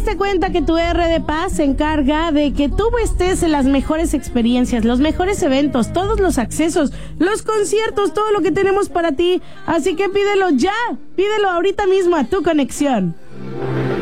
diste cuenta que tu R de Paz se encarga de que tú estés en las mejores experiencias, los mejores eventos, todos los accesos, los conciertos, todo lo que tenemos para ti. Así que pídelo ya, pídelo ahorita mismo a tu conexión.